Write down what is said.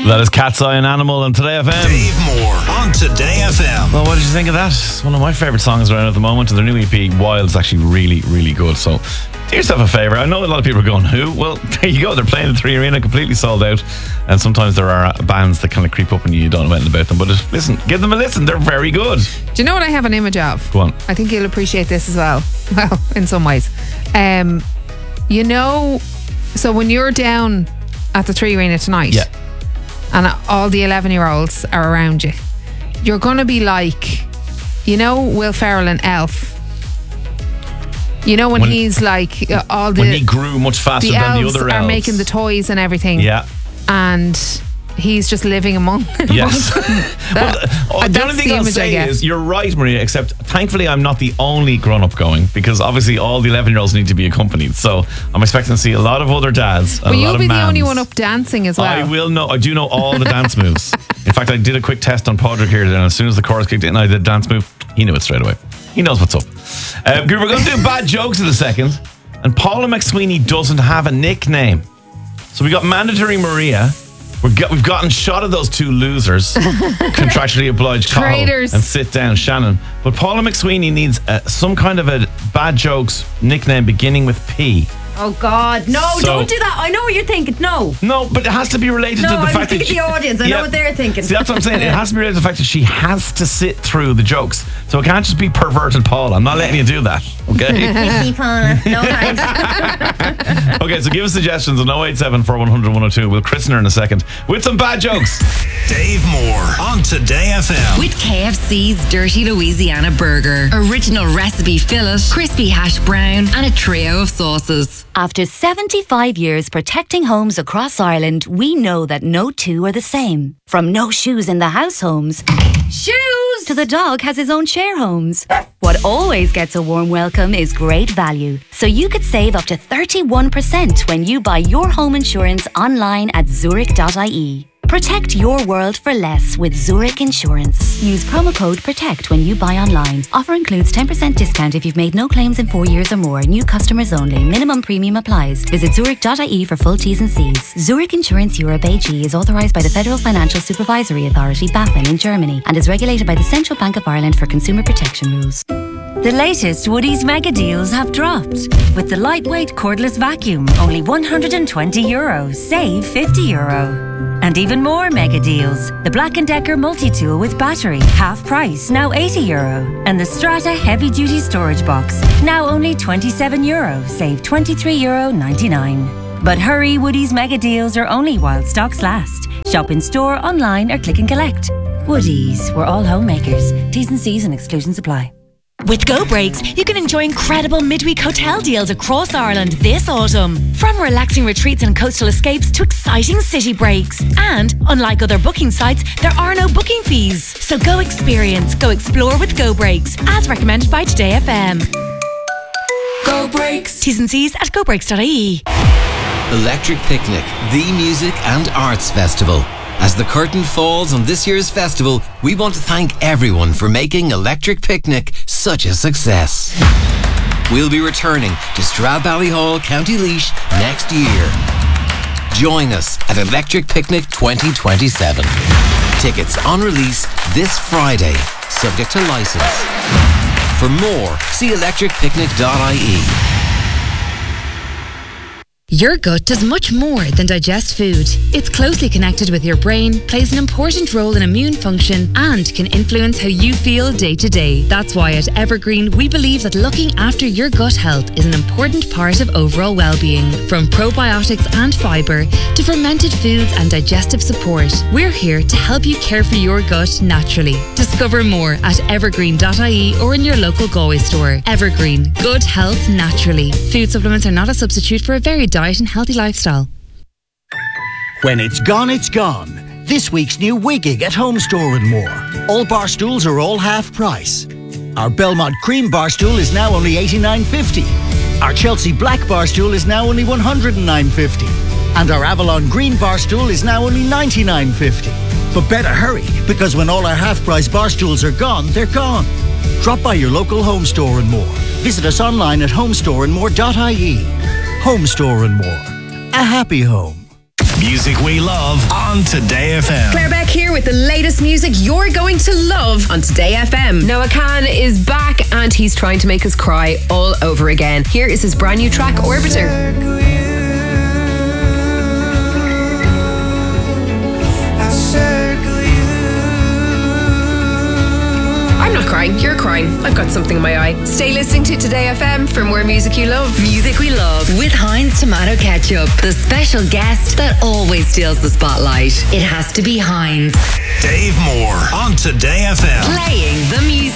That is Cat's Eye and Animal on Today FM. Dave Moore on Today FM. Well, what did you think of that? It's one of my favourite songs around at the moment, and their new EP, Wild, is actually really, really good. So do yourself a favour. I know a lot of people are going, who? Well, there you go. They're playing the 3 Arena, completely sold out. And sometimes there are bands that kind of creep up and you don't know anything about them. But listen, give them a listen. They're very good. Do you know what I have an image of? Go on. I think you'll appreciate this as well. Well, in some ways. You know, so when you're down at the 3 Arena tonight, yeah, and all the 11-year-olds are around you, you're going to be like, you know, Will Ferrell and Elf. You know, when he's like, all the... When he grew much faster than the other elves. Are making the toys and everything. Yeah. And he's just living among them. Yes. The only thing I'll say is, you're right, Maria, except thankfully I'm not the only grown-up going, because obviously all the 11-year-olds need to be accompanied. So I'm expecting to see a lot of other dads and a lot of you'll be mans. the only one up dancing as well. I do know all the dance moves. In fact, I did a quick test on Podrick here today, and as soon as the chorus kicked in, I did a dance move. He knew it straight away. He knows what's up. We're going to do bad jokes in a second. And Paula McSweeney doesn't have a nickname. So we got Mandatory Maria. We've gotten shot of those 2 losers. Contractually obliged Carl and sit down Shannon. But Paula McSweeney needs some kind of a bad jokes nickname beginning with P. Oh God, no, don't do that. I know what you're thinking. No, but it has to be related to the fact that the audience. I know what they're thinking. See, that's what I'm saying. It has to be related to the fact that she has to sit through the jokes. So it can't just be perverted Paula. I'm not letting you do that. Okay? Paula. No thanks. Okay, so give us suggestions on 087 4100 102. We'll christen her in a second with some bad jokes. Dave Moore on Today FM. With KFC's Dirty Louisiana Burger. Original recipe fillet, crispy hash brown, and a trio of sauces. After 75 years protecting homes across Ireland, we know that no two are the same. From no shoes in the house homes, shoes, to the dog has his own share homes. What always gets a warm welcome is great value. So you could save up to 31% when you buy your home insurance online at Zurich.ie. Protect your world for less with Zurich Insurance. Use promo code PROTECT when you buy online. Offer includes 10% discount if you've made no claims in 4 years or more. New customers only. Minimum premium applies. Visit Zurich.ie for full T's and C's. Zurich Insurance Europe AG is authorised by the Federal Financial Supervisory Authority, BaFin, in Germany, and is regulated by the Central Bank of Ireland for consumer protection rules. The latest Woodies mega deals have dropped. With the lightweight cordless vacuum, only €120. Save €50. And even more mega deals. The Black & Decker multi-tool with battery, half price, now €80. And the Strata heavy-duty storage box, now only €27. Save €23.99. But hurry, Woodies mega deals are only while stocks last. Shop in store, online or click and collect. Woodies, we're all homemakers. T's and C's and exclusions apply. With Go Breaks, you can enjoy incredible midweek hotel deals across Ireland this autumn. From relaxing retreats and coastal escapes to exciting city breaks. And, unlike other booking sites, there are no booking fees. So go experience, go explore with Go Breaks, as recommended by Today FM. Go Breaks. T's and C's at gobreaks.ie. Electric Picnic, the music and arts festival. As the curtain falls on this year's festival, we want to thank everyone for making Electric Picnic such a success. We'll be returning to Stradbally, County Laois next year. Join us at Electric Picnic 2027. Tickets on release this Friday, subject to licence. For more, see electricpicnic.ie. Your gut does much more than digest food. It's closely connected with your brain, plays an important role in immune function, and can influence how you feel day to day. That's why at Evergreen, we believe that looking after your gut health is an important part of overall well-being. From probiotics and fibre to fermented foods and digestive support, we're here to help you care for your gut naturally. Discover more at evergreen.ie or in your local Galway store. Evergreen, good health naturally. Food supplements are not a substitute for a varied diet and healthy lifestyle. When it's gone, it's gone. This week's new Wigging at Home Store and More. All bar stools are all half price. Our Belmont Cream bar stool is now only $89.50. Our Chelsea Black bar stool is now only $109.50. And our Avalon Green bar stool is now only $99.50. But better hurry, because when all our half-price bar stools are gone, they're gone. Drop by your local Home Store and More. Visit us online at homestoreandmore.ie. Home Store and More. A happy home. Music we love on Today FM. Claire Beck here with the latest music you're going to love on Today FM. Noah Khan is back and he's trying to make us cry all over again. Here is his brand new track, Orbiter. I'm not crying, you're crying. I've got something in my eye. Stay listening to Today FM for more music you love. Music we love with Heinz Tomato Ketchup, the special guest that always steals the spotlight. It has to be Heinz. Dave Moore on Today FM. Playing the music.